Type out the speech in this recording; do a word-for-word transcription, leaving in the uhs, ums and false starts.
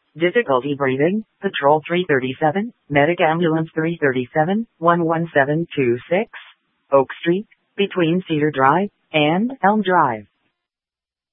Difficulty breathing, Patrol three thirty-seven, Medic Ambulance three thirty-seven, one one seven two six, Oak Street, between Cedar Drive and Elm Drive.